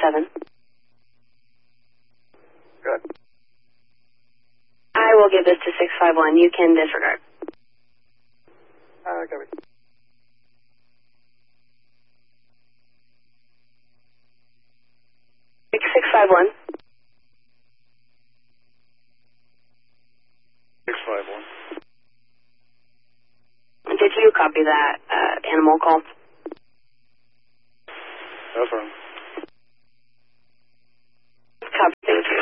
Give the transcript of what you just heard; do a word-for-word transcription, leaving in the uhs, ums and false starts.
seven. Good. I will give this to six five one. You can disregard. Uh, copy. six five one. six five one. Did you copy that uh, animal call? No problem. Copy, thank you.